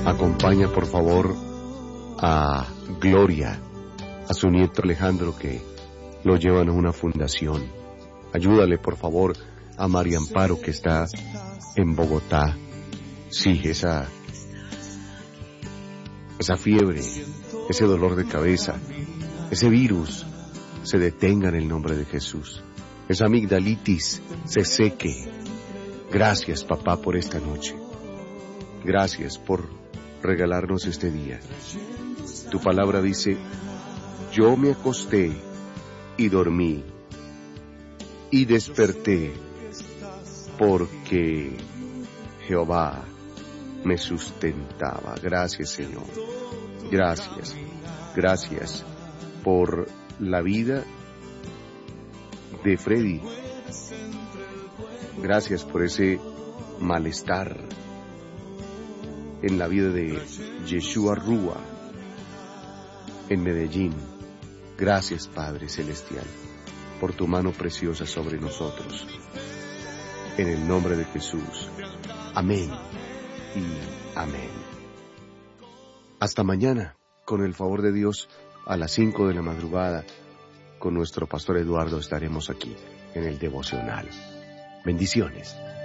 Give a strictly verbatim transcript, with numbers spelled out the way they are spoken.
Acompaña, por favor, a Gloria, a su nieto Alejandro, que lo llevan a una fundación. Ayúdale, por favor, a María Amparo, que está en Bogotá. Sí, esa, esa fiebre, ese dolor de cabeza, ese virus, se detenga en el nombre de Jesús. Esa amigdalitis se seque. Gracias, papá, por esta noche. Gracias por regalarnos este día. Tu palabra dice: yo me acosté y dormí y desperté porque Jehová me sustentaba. Gracias, Señor. Gracias. Gracias por la vida de Freddy. Gracias por ese malestar en la vida de Yeshua Rúa en Medellín. Gracias, Padre Celestial, por tu mano preciosa sobre nosotros. En el nombre de Jesús. Amén y amén. Hasta mañana, con el favor de Dios, a las cinco de la madrugada, con nuestro pastor Eduardo estaremos aquí en el devocional. Bendiciones.